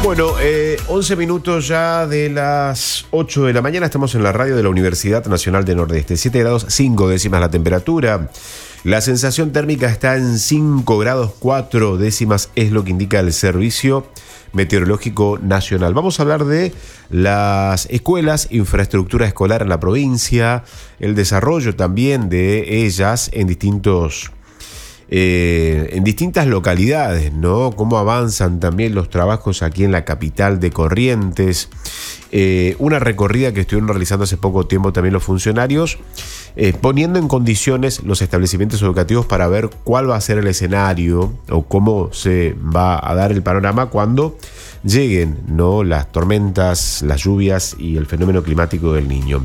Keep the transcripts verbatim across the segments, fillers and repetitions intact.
Bueno, eh, once minutos ya de las ocho de la mañana. Estamos en la radio de la Universidad Nacional del Nordeste. siete grados cinco décimas la temperatura. La sensación térmica está en cinco grados cuatro décimas, es lo que indica el Servicio Meteorológico Nacional. Vamos a hablar de las escuelas, infraestructura escolar en la provincia, el desarrollo también de ellas en distintos Eh, en distintas localidades, ¿no? Cómo avanzan también los trabajos aquí en la capital de Corrientes. Eh, una recorrida que estuvieron realizando hace poco tiempo también los funcionarios, eh, poniendo en condiciones los establecimientos educativos para ver cuál va a ser el escenario o cómo se va a dar el panorama cuando lleguen, ¿no?, las tormentas, las lluvias y el fenómeno climático del Niño.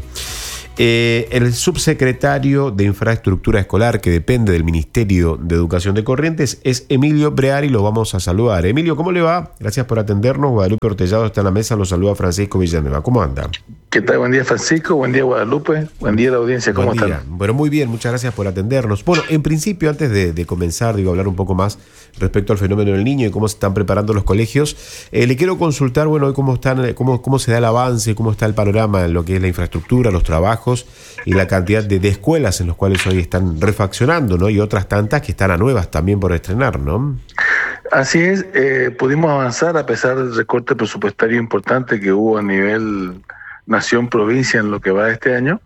Eh, el subsecretario de Infraestructura Escolar, que depende del Ministerio de Educación de Corrientes, es Emilio Breari. Lo vamos a saludar. Emilio, ¿cómo le va? Gracias por atendernos. Guadalupe Ortellado está en la mesa. Lo saluda Francisco Villanueva. ¿Cómo anda? ¿Qué tal? Buen día, Francisco. Buen día, Guadalupe. Buen día a la audiencia. ¿Cómo Buen día. están? Bueno, muy bien. Muchas gracias por atendernos. Bueno, en principio, antes de, de comenzar, digo, hablar un poco más respecto al fenómeno del Niño y cómo se están preparando los colegios, eh, le quiero consultar, bueno, cómo están, cómo, cómo se da el avance, cómo está el panorama en lo que es la infraestructura, los trabajos y la cantidad de, de escuelas en los cuales hoy están refaccionando, ¿no? Y otras tantas que están a nuevas también por estrenar, ¿no? Así es, eh, pudimos avanzar a pesar del recorte presupuestario importante que hubo a nivel nación-provincia en lo que va de este año.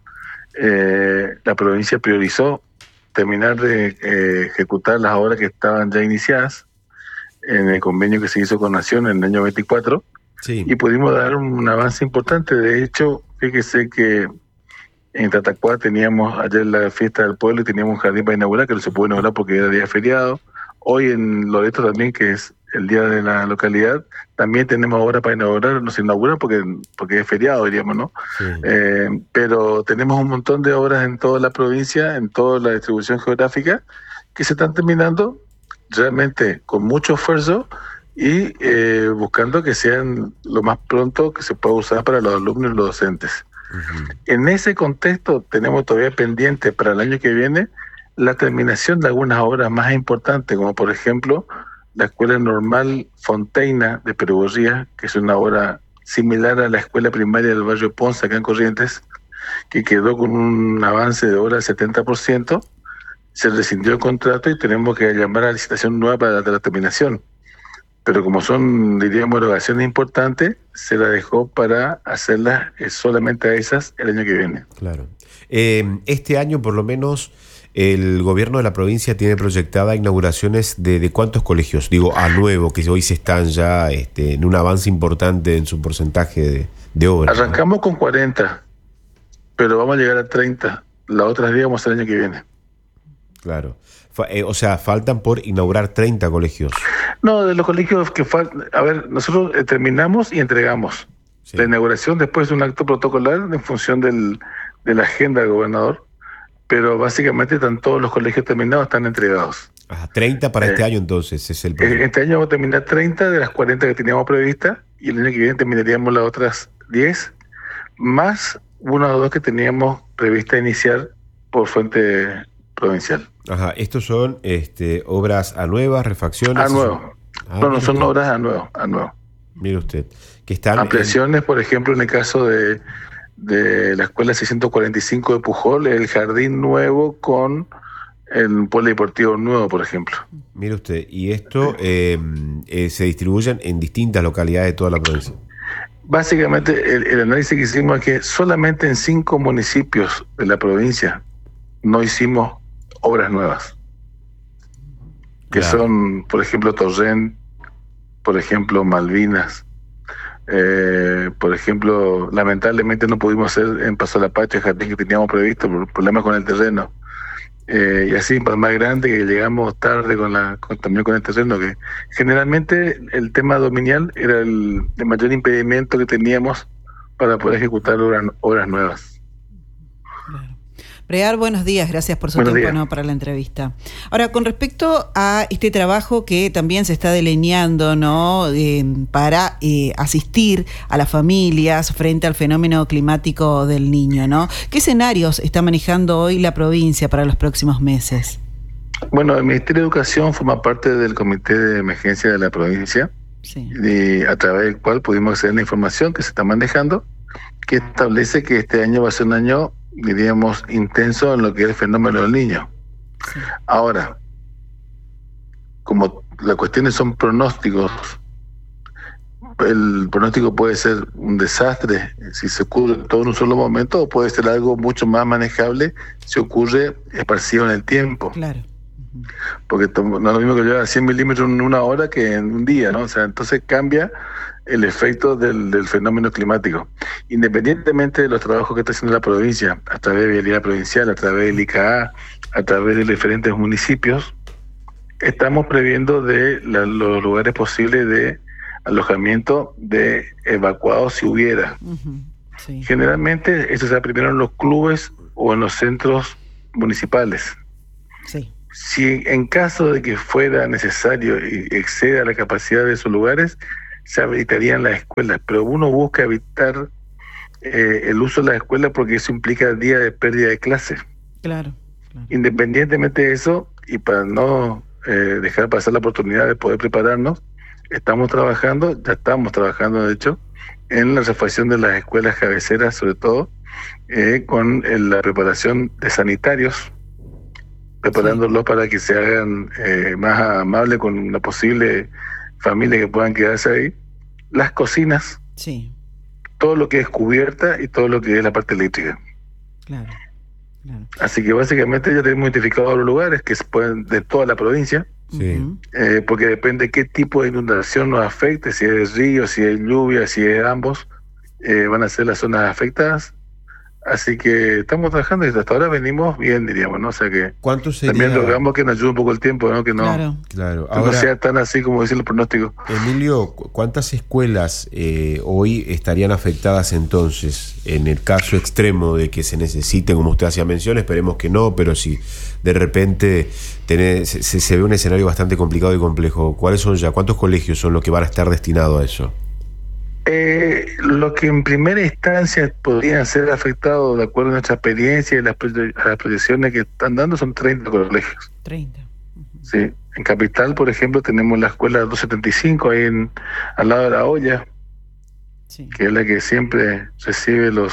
Eh, la provincia priorizó terminar de eh, ejecutar las obras que estaban ya iniciadas en el convenio que se hizo con Nación en el año veinticuatro, sí. Y pudimos dar un avance importante. De hecho, fíjese que en Tatacoa teníamos ayer la fiesta del pueblo y teníamos un jardín para inaugurar, que no se pudo inaugurar porque era día feriado. Hoy en Loreto también, que es el día de la localidad, también tenemos obra para inaugurar. No se inaugura porque, porque es feriado, diríamos, ¿no? Sí. Eh, pero tenemos un montón de obras en toda la provincia, en toda la distribución geográfica, que se están terminando realmente con mucho esfuerzo y eh, buscando que sean lo más pronto que se pueda usar para los alumnos y los docentes. Uh-huh. En ese contexto tenemos todavía pendiente para el año que viene la terminación de algunas obras más importantes, como por ejemplo la Escuela Normal Fonteina de Perugorría, que es una obra similar a la escuela primaria del barrio Ponce, acá en Corrientes, que quedó con un avance de obra del setenta por ciento, se rescindió el contrato y tenemos que llamar a licitación nueva para la, la terminación. Pero como son, diríamos, erogaciones importantes, se la dejó para hacerlas eh, solamente a esas el año que viene. Claro. Eh, este año, por lo menos, el gobierno de la provincia tiene proyectada inauguraciones de, de ¿cuántos colegios? Digo, a nuevo, que hoy se están ya este, en un avance importante en su porcentaje de, de obra. Arrancamos, ¿no?, con cuarenta, pero vamos a llegar a treinta. Las otras días vamos el año que viene. Claro. Eh, o sea, faltan por inaugurar treinta colegios. No, de los colegios que faltan... A ver, nosotros eh, terminamos y entregamos. Sí. La inauguración después de un acto protocolar en función del, de la agenda del gobernador, pero básicamente están todos los colegios terminados, están entregados. Ajá, treinta para eh, este año entonces es el proyecto. Este año vamos a terminar treinta de las cuarenta que teníamos previstas y el año que viene terminaríamos las otras diez, más una o dos que teníamos prevista iniciar por fuente provincial. Ajá, estos son este, obras a nuevas, refacciones. A nuevo. Ah, no, no son usted. obras a nuevo, a nuevo. Mire usted, que están ampliaciones, en... por ejemplo, en el caso de de la escuela seiscientos cuarenta y cinco de Pujol, el jardín nuevo con el polideportivo nuevo, por ejemplo. Mire usted, y esto eh, eh, se distribuyen en distintas localidades de toda la provincia. Básicamente, el, el análisis que hicimos es que solamente en cinco municipios de la provincia no hicimos obras nuevas. Que claro. son, por ejemplo, Torrent, por ejemplo, Malvinas. Eh, por ejemplo, lamentablemente no pudimos hacer en Paso La Pacha el jardín que teníamos previsto por problemas con el terreno. Eh, y así, para más grande, que llegamos tarde con la con, también con el terreno, que generalmente el tema dominial era el, el mayor impedimento que teníamos para poder ejecutar obras, obras nuevas. Brear, buenos días, gracias por su buenos tiempo no, para la entrevista. Ahora, con respecto a este trabajo que también se está delineando, ¿no?, eh, para eh, asistir a las familias frente al fenómeno climático del Niño, ¿no? ¿Qué escenarios está manejando hoy la provincia para los próximos meses? Bueno, el Ministerio de Educación forma parte del Comité de Emergencia de la provincia sí. y a través del cual pudimos acceder a la información que se está manejando, que establece que este año va a ser un año, diríamos, intenso en lo que es el fenómeno del Niño. Sí. Ahora, como las cuestiones son pronósticos, el pronóstico puede ser un desastre si se ocurre todo en un solo momento, o puede ser algo mucho más manejable si ocurre esparcido en el tiempo. Claro. Porque no es lo mismo que llevar cien milímetros en una hora que en un día, ¿no? O sea, entonces cambia el efecto del, del fenómeno climático. Independientemente de los trabajos que está haciendo la provincia, a través de Vialidad Provincial, a través del I C A A, a través de los diferentes municipios, estamos previendo de la, los lugares posibles de alojamiento de evacuados si hubiera. Uh-huh. Sí. Generalmente eso se da primero en los clubes o en los centros municipales. Sí. Si en caso de que fuera necesario y exceda la capacidad de esos lugares, se habilitarían las escuelas, pero uno busca evitar eh, el uso de las escuelas porque eso implica días de pérdida de clase. Claro, claro. Independientemente de eso, y para no eh, dejar pasar la oportunidad de poder prepararnos, estamos trabajando, ya estamos trabajando de hecho, en la refacción de las escuelas cabeceras, sobre todo, eh, con eh, la preparación de sanitarios, preparándolos sí. para que se hagan eh, más amables con una posible familia que puedan quedarse ahí, las cocinas, sí. todo lo que es cubierta y todo lo que es la parte eléctrica. Claro, claro. Así que básicamente ya tenemos identificados los lugares que se pueden de toda la provincia, sí. eh, porque depende qué tipo de inundación nos afecte, si es río, si es lluvia, si es ambos, eh, van a ser las zonas afectadas. Así que estamos trabajando y hasta ahora venimos bien, diríamos, ¿no? O sea que ¿cuánto sería? También logramos que nos ayude un poco el tiempo, ¿no? Que no, claro. Claro. Que ahora, no sea tan así como dicen los pronósticos. Emilio, ¿cuántas escuelas eh, hoy estarían afectadas entonces en el caso extremo de que se necesite, como usted hacía mención? Esperemos que no, pero si de repente tenés, se, se ve un escenario bastante complicado y complejo, ¿cuáles son ya? ¿Cuántos colegios son los que van a estar destinados a eso? Eh, lo que en primera instancia podrían ser afectados, de acuerdo a nuestra experiencia y las, las proyecciones que están dando, son treinta colegios. treinta. Uh-huh. Sí. En Capital, por ejemplo, tenemos la escuela doscientos setenta y cinco, ahí en, al lado de la olla, sí. que es la que siempre recibe los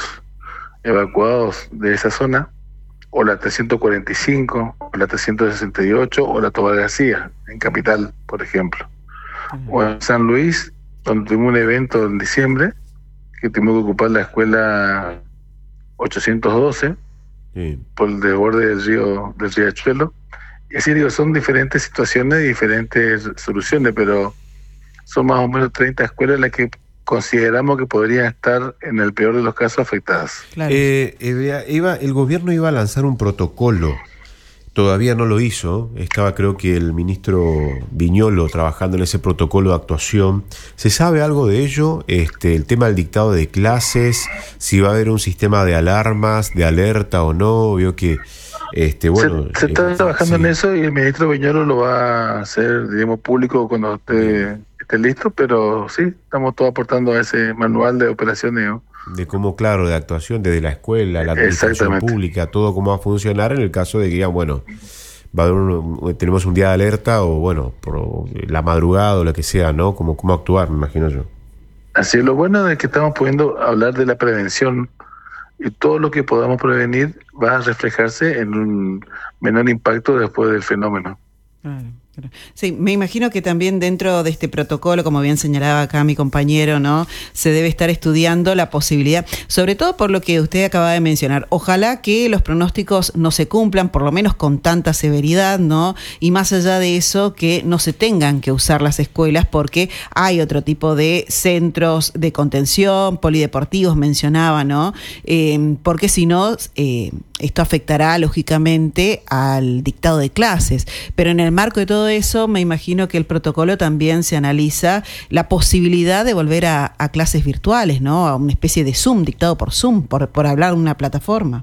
evacuados de esa zona, o la trescientos cuarenta y cinco, o la trescientos sesenta y ocho, o la Tobar García, en Capital, por ejemplo. Uh-huh. O en San Luis, donde tuvimos un evento en diciembre, que tuvimos que ocupar la escuela ochocientos doce, sí. por el desborde del río del riachuelo. Y así digo, son diferentes situaciones y diferentes soluciones, pero son más o menos treinta escuelas las que consideramos que podrían estar en el peor de los casos afectadas. Claro. Eh, iba, el gobierno iba a lanzar un protocolo. Todavía no lo hizo, estaba creo que el ministro Viñolo trabajando en ese protocolo de actuación. ¿Se sabe algo de ello? Este, el tema del dictado de clases, si va a haber un sistema de alarmas, de alerta o no, vio que... Este, bueno, se, se está eh, trabajando sí. en eso y el ministro Viñolo lo va a hacer, digamos, público cuando esté, esté listo, pero sí, estamos todos aportando a ese manual de operaciones, ¿no? De cómo, claro, de actuación desde la escuela, la administración pública, todo cómo va a funcionar en el caso de que digan, bueno, va a haber un, tenemos un día de alerta o, bueno, por la madrugada o lo que sea, ¿no? Como cómo actuar, me imagino yo. Así es, lo bueno es que estamos pudiendo hablar de la prevención y todo lo que podamos prevenir va a reflejarse en un menor impacto después del fenómeno. Claro. Sí, me imagino que también dentro de este protocolo, como bien señalaba acá mi compañero, ¿no? Se debe estar estudiando la posibilidad, sobre todo por lo que usted acaba de mencionar. Ojalá que los pronósticos no se cumplan, por lo menos con tanta severidad, ¿no? Y más allá de eso, que no se tengan que usar las escuelas porque hay otro tipo de centros de contención, polideportivos, mencionaba, ¿no? Eh, porque si no, eh, esto afectará lógicamente al dictado de clases. Pero en el marco de todo eso, me imagino que el protocolo también se analiza la posibilidad de volver a, a clases virtuales, ¿no? A una especie de Zoom, dictado por Zoom, por, por hablar de una plataforma.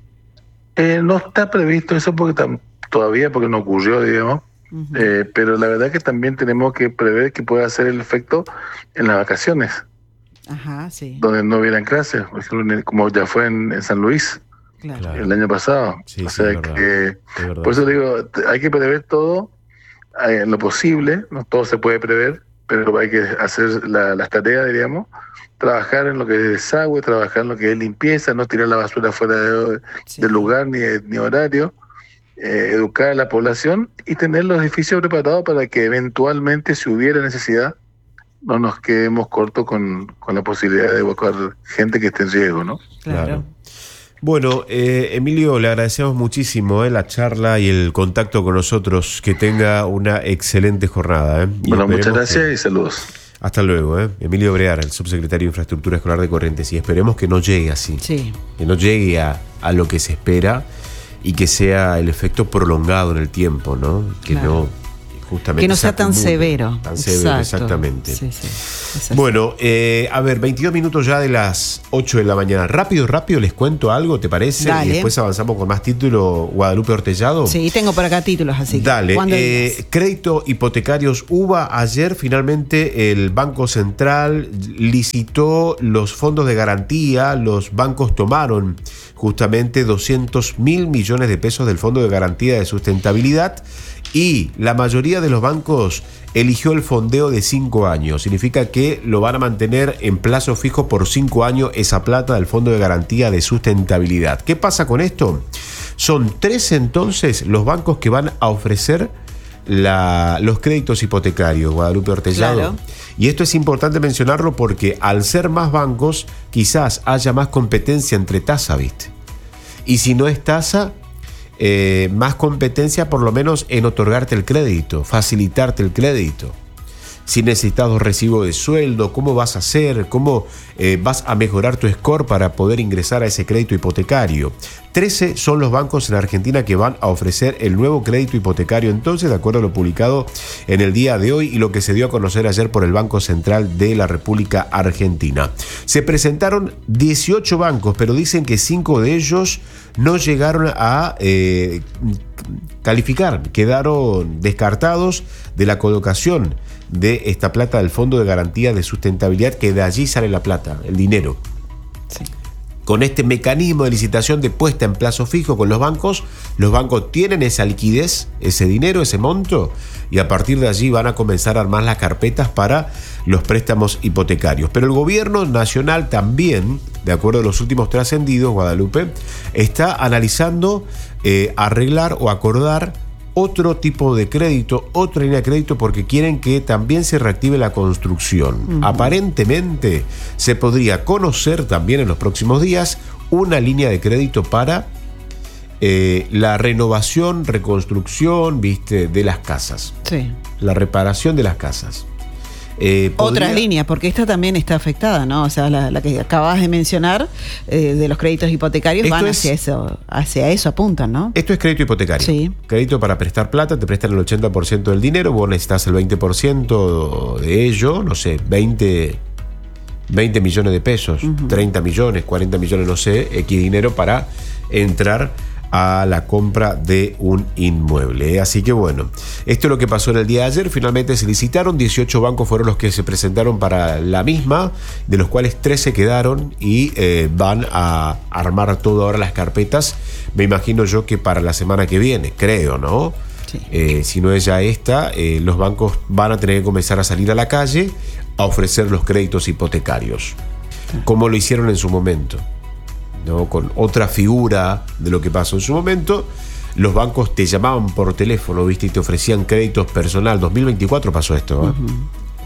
Eh, no está previsto eso porque tam- todavía, porque no ocurrió, digamos. Uh-huh. Eh, pero la verdad que también tenemos que prever que pueda hacer el efecto en las vacaciones. Ajá, sí. Donde no hubieran clases, por ejemplo, como ya fue en, en San Luis. Claro. El año pasado. Sí, o sea sí, que, por eso digo, hay que prever todo en lo posible, no todo se puede prever, pero hay que hacer la, las tareas, diríamos, trabajar en lo que es desagüe, trabajar en lo que es limpieza, no tirar la basura fuera de, sí. del lugar ni, ni horario, eh, educar a la población y tener los edificios preparados para que eventualmente, si hubiera necesidad, no nos quedemos cortos con, con la posibilidad de evacuar gente que esté en riesgo, ¿no? Claro. Bueno, eh, Emilio, le agradecemos muchísimo eh, la charla y el contacto con nosotros. Que tenga una excelente jornada. Eh. Bueno, muchas gracias que... y saludos. Hasta luego, ¿eh? Emilio Brear, el subsecretario de Infraestructura Escolar de Corrientes. Y esperemos que no llegue así. Sí. Que no llegue a, a lo que se espera y que sea el efecto prolongado en el tiempo, ¿no? Que claro. no... Justamente que no sea tan severo. Tan severo, exactamente. Sí, sí. Bueno, eh, a ver, veintidós minutos ya de las ocho de la mañana. Rápido, rápido, les cuento algo, ¿te parece? Dale. Y después avanzamos con más títulos. Guadalupe Ortellado. Sí, tengo por acá títulos, así que. Dale. Eh, crédito hipotecarios U B A. Ayer finalmente el Banco Central licitó los fondos de garantía. Los bancos tomaron justamente doscientos mil millones de pesos del Fondo de Garantía de Sustentabilidad. Y la mayoría de los bancos eligió el fondeo de cinco años. Significa que lo van a mantener en plazo fijo por cinco años esa plata del Fondo de Garantía de Sustentabilidad. ¿Qué pasa con esto? Son tres entonces los bancos que van a ofrecer la, los créditos hipotecarios, Guadalupe Ortellado. Claro. Y esto es importante mencionarlo porque al ser más bancos quizás haya más competencia entre tasa, ¿viste? Y si no es tasa... Eh, más competencia por lo menos en otorgarte el crédito, facilitarte el crédito. Si necesitas un recibo de sueldo, ¿cómo vas a hacer? ¿Cómo eh, vas a mejorar tu score para poder ingresar a ese crédito hipotecario? trece son los bancos en Argentina que van a ofrecer el nuevo crédito hipotecario entonces, de acuerdo a lo publicado en el día de hoy y lo que se dio a conocer ayer por el Banco Central de la República Argentina. Se presentaron dieciocho bancos, pero dicen que cinco de ellos no llegaron a eh, calificar, quedaron descartados de la colocación de esta plata del Fondo de Garantía de Sustentabilidad, que de allí sale la plata, el dinero. Sí. Con este mecanismo de licitación de puesta en plazo fijo con los bancos, los bancos tienen esa liquidez, ese dinero, ese monto, y a partir de allí van a comenzar a armar las carpetas para los préstamos hipotecarios. Pero el gobierno nacional también, de acuerdo a los últimos trascendidos, Guadalupe, está analizando eh, arreglar o acordar otro tipo de crédito, otra línea de crédito, porque quieren que también se reactive la construcción. Uh-huh. Aparentemente se podría conocer también en los próximos días una línea de crédito para eh, la renovación, reconstrucción, viste, de las casas. Sí. La reparación de las casas. Eh, podría... Otra línea, porque esta también está afectada, ¿no? O sea, la, la que acabas de mencionar, eh, de los créditos hipotecarios, esto van es, hacia eso, hacia eso apuntan, ¿no? Esto es crédito hipotecario. Sí. Crédito para prestar plata, te prestan el ochenta por ciento del dinero, vos necesitas el veinte por ciento de ello, no sé, veinte, veinte millones de pesos, uh-huh. treinta millones, cuarenta millones, no sé, X dinero para entrar a la compra de un inmueble. Así que bueno, esto es lo que pasó en el día de ayer. Finalmente se licitaron, dieciocho bancos fueron los que se presentaron para la misma, de los cuales trece quedaron y eh, van a armar todo ahora las carpetas. Me imagino yo que para la semana que viene, creo, ¿no? Sí. Eh, si no es ya esta, eh, los bancos van a tener que comenzar a salir a la calle a ofrecer los créditos hipotecarios, sí. como lo hicieron en su momento. ¿No? Con otra figura de lo que pasó en su momento, los bancos te llamaban por teléfono, ¿viste? Y te ofrecían créditos personal. dos mil veinticuatro pasó esto, ¿eh? Uh-huh.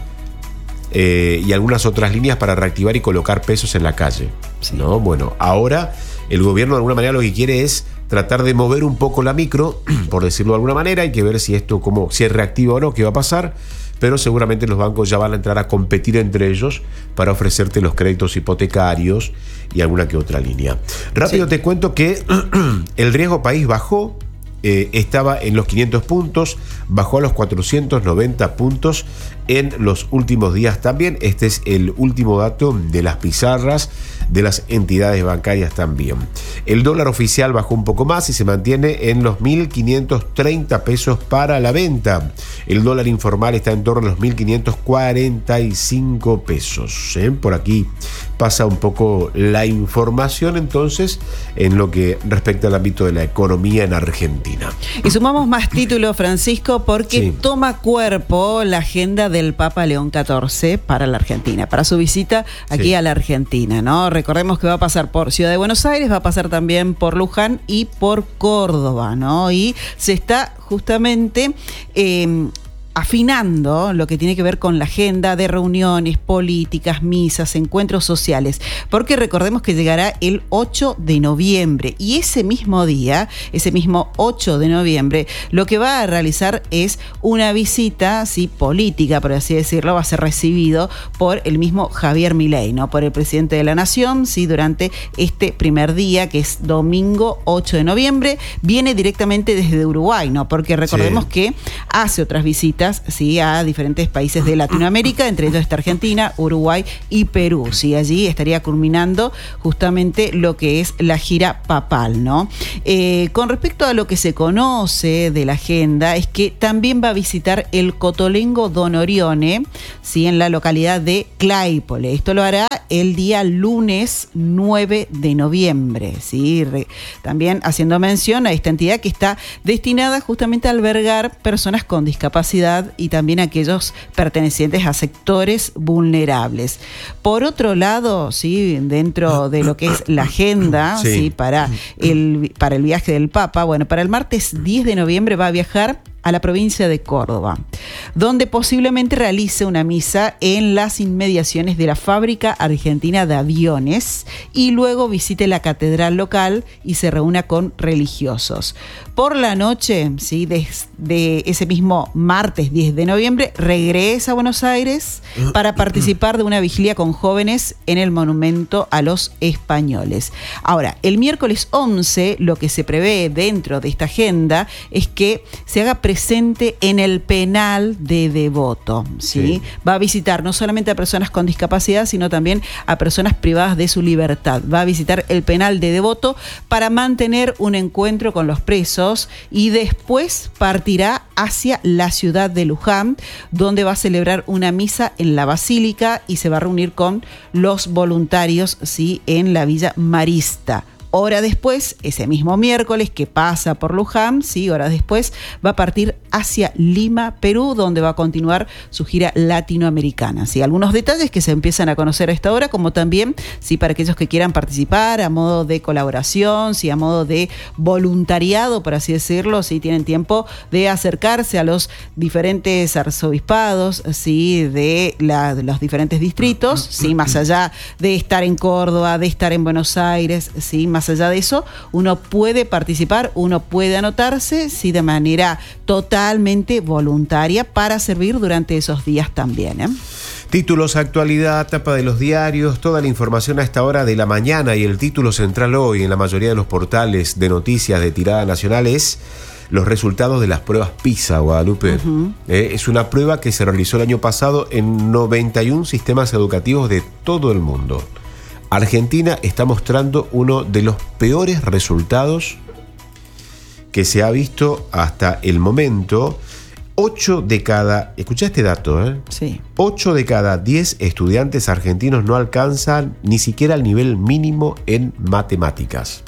Eh, y algunas otras líneas para reactivar y colocar pesos en la calle, sí. ¿no? Bueno, ahora el gobierno de alguna manera lo que quiere es tratar de mover un poco la micro, por decirlo de alguna manera. Hay que ver si esto, como, si es reactivo o no, qué va a pasar. Pero seguramente los bancos ya van a entrar a competir entre ellos para ofrecerte los créditos hipotecarios y alguna que otra línea. Rápido sí. te cuento que el riesgo país bajó, eh, estaba en los quinientos puntos, bajó a los cuatrocientos noventa puntos en los últimos días también. Este es el último dato de las pizarras de las entidades bancarias también. El dólar oficial bajó un poco más y se mantiene en los mil quinientos treinta pesos para la venta. El dólar informal está en torno a los mil quinientos cuarenta y cinco pesos. ¿eh? Por aquí pasa un poco la información entonces en lo que respecta al ámbito de la economía en Argentina. Y sumamos más títulos, Francisco, porque sí. toma cuerpo la agenda del Papa León catorce para la Argentina, para su visita aquí sí. a la Argentina, ¿no? Recordemos que va a pasar por Ciudad de Buenos Aires, va a pasar también por Luján y por Córdoba, ¿no? Y se está justamente eh, afinando lo que tiene que ver con la agenda de reuniones políticas, misas, encuentros sociales, porque recordemos que llegará el ocho de noviembre y ese mismo día, ese mismo ocho de noviembre, lo que va a realizar es una visita, sí, política, por así decirlo, va a ser recibido por el mismo Javier Milei, ¿no? Por el presidente de la Nación, sí, durante este primer día, que es domingo ocho de noviembre, viene directamente desde Uruguay, ¿no? Porque recordemos sí. que hace otras visitas sí, a diferentes países de Latinoamérica, entre ellos está Argentina, Uruguay y Perú. Sí, allí estaría culminando justamente lo que es la gira papal, ¿no? Eh, con respecto a lo que se conoce de la agenda, es que también va a visitar el Cotolengo Don Orione, sí, en la localidad de Claypole. Esto lo hará el día lunes nueve de noviembre, ¿sí? Re, también haciendo mención a esta entidad que está destinada justamente a albergar personas con discapacidad y también aquellos pertenecientes a sectores vulnerables. Por otro lado, sí, dentro de lo que es la agenda, sí, sí para el para el viaje del Papa, bueno, para el martes diez de noviembre va a viajar a la provincia de Córdoba, donde posiblemente realice una misa en las inmediaciones de la Fábrica Argentina de Aviones y luego visite la catedral local y se reúna con religiosos. Por la noche, ¿sí? de, de ese mismo martes diez de noviembre, regresa a Buenos Aires para participar de una vigilia con jóvenes en el Monumento a los Españoles. Ahora, el miércoles once, lo que se prevé dentro de esta agenda es que se haga presente presente en el penal de Devoto, ¿sí? Sí. Va a visitar no solamente a personas con discapacidad, sino también a personas privadas de su libertad. Va a visitar el penal de Devoto para mantener un encuentro con los presos y después partirá hacia la ciudad de Luján, donde va a celebrar una misa en la Basílica y se va a reunir con los voluntarios, ¿sí? En la Villa Marista. Hora después, ese mismo miércoles que pasa por Luján, sí, horas después, va a partir hacia Lima, Perú, donde va a continuar su gira latinoamericana. Sí, algunos detalles que se empiezan a conocer a esta hora, como también, sí, para aquellos que quieran participar a modo de colaboración, sí, a modo de voluntariado, por así decirlo, sí, tienen tiempo de acercarse a los diferentes arzobispados, sí, de, la, de los diferentes distritos, sí, más allá de estar en Córdoba, de estar en Buenos Aires, sí, más allá de eso, uno puede participar, uno puede anotarse, sí, de manera totalmente voluntaria para servir durante esos días también, ¿eh? Títulos, actualidad, tapa de los diarios, toda la información a esta hora de la mañana y el título central hoy en la mayoría de los portales de noticias de tirada nacional es los resultados de las pruebas PISA, Guadalupe. Uh-huh. Eh, es una prueba que se realizó el año pasado en noventa y uno sistemas educativos de todo el mundo. Argentina está mostrando uno de los peores resultados que se ha visto hasta el momento. ocho de cada, escuchá este dato, ¿eh? Sí. ocho de cada diez estudiantes argentinos no alcanzan ni siquiera el nivel mínimo en matemáticas.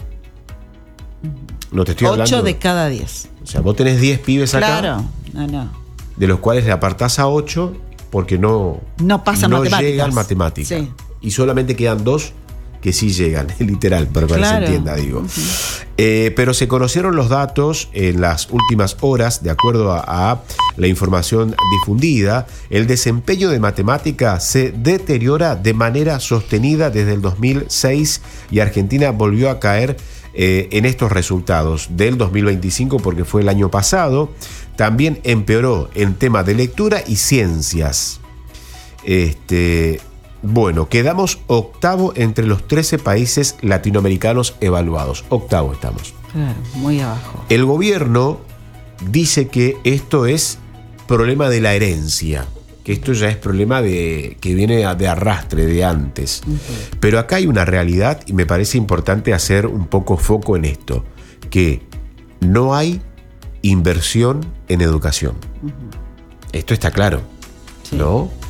No te estoy hablando. ocho de cada diez. O sea, vos tenés diez pibes acá. Claro, no, no. De los cuales le apartás a ocho porque no, no pasan no matemáticas. llegan matemáticas. Sí. Y solamente quedan dos que sí llegan, literal, para que claro. se entienda, digo. Uh-huh. Eh, pero se conocieron los datos en las últimas horas, de acuerdo a, a la información difundida. El desempeño de matemática se deteriora de manera sostenida desde el dos mil seis y Argentina volvió a caer eh, en estos resultados del dos mil veinticinco porque fue el año pasado. También empeoró en tema de lectura y ciencias. Este... Bueno, quedamos octavo entre los trece países latinoamericanos evaluados. Octavo estamos. Claro, muy abajo. El gobierno dice que esto es problema de la herencia, que esto ya es problema de que viene de arrastre, de antes. Uh-huh. Pero acá hay una realidad y me parece importante hacer un poco foco en esto, que no hay inversión en educación. Uh-huh. Esto está claro, sí. ¿No?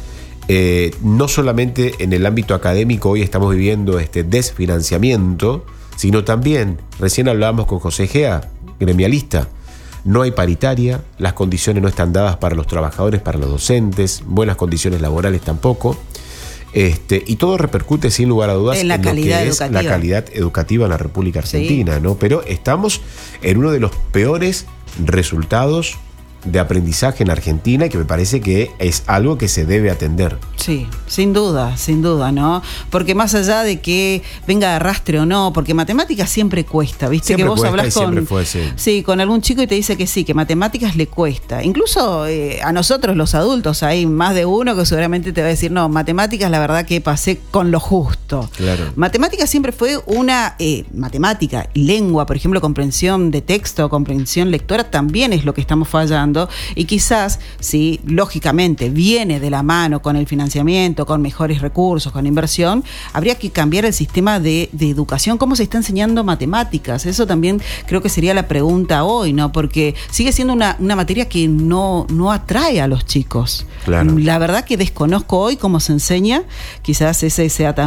Eh, no solamente en el ámbito académico hoy estamos viviendo este desfinanciamiento, sino también, recién hablábamos con José Gea, gremialista, no hay paritaria, las condiciones no están dadas para los trabajadores, para los docentes, buenas condiciones laborales tampoco. Este, y todo repercute sin lugar a dudas en la en calidad lo que educativa. es la calidad educativa en la República Argentina, sí. ¿no? Pero estamos en uno de los peores resultados de aprendizaje en Argentina, y que me parece que es algo que se debe atender. Sí, sin duda, sin duda, ¿no? Porque más allá de que venga de arrastre o no, porque matemáticas siempre cuesta, ¿viste? Siempre que vos cuesta hablás y con, siempre fue, sí. sí, con algún chico y te dice que sí, que matemáticas le cuesta. Incluso eh, a nosotros los adultos hay más de uno que seguramente te va a decir, no, matemáticas la verdad que pasé con lo justo. Claro. Matemáticas siempre fue una eh, matemática, lengua, por ejemplo, comprensión de texto, comprensión lectora, también es lo que estamos fallando, y quizás si lógicamente viene de la mano con el financiamiento, con mejores recursos, con inversión, habría que cambiar el sistema de, de educación. ¿Cómo se está enseñando matemáticas? Eso también creo que sería la pregunta hoy, ¿no? Porque sigue siendo una, una materia que no, no atrae a los chicos. Claro. La verdad que desconozco hoy cómo se enseña, quizás ese sea también